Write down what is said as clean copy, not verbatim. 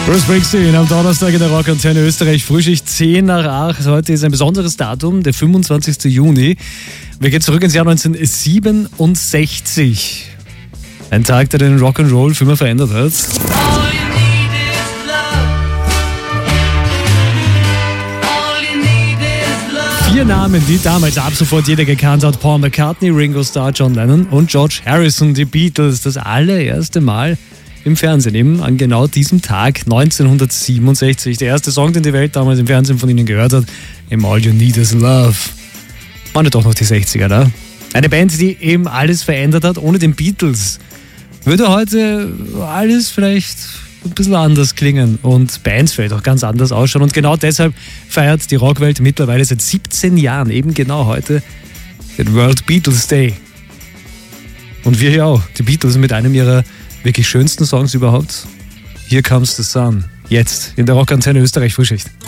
Bruce Springsteen am Donnerstag in der Rockantenne Österreich, Frühschicht 10 nach 8. Heute ist ein besonderes Datum, der 25. Juni. Wir gehen zurück ins Jahr 1967. Ein Tag, der den Rock'n'Roll für immer verändert hat. 4 Namen, die damals ab sofort jeder gekannt hat. Paul McCartney, Ringo Starr, John Lennon und George Harrison, die Beatles. Das allererste Mal im Fernsehen, eben an genau diesem Tag 1967. Der erste Song, den die Welt damals im Fernsehen von ihnen gehört hat, im All You Need Is Love. Waren ja doch noch die 60er, da? Eine Band, die eben alles verändert hat. Ohne den Beatles würde heute alles vielleicht ein bisschen anders klingen und Bands vielleicht auch ganz anders ausschauen. Und genau deshalb feiert die Rockwelt mittlerweile seit 17 Jahren, eben genau heute, den World Beatles Day. Und wir hier auch. Die Beatles mit einem ihrer wirklich schönsten Songs überhaupt. Here Comes the Sun. Jetzt in der Rockantenne Österreich Frühschicht.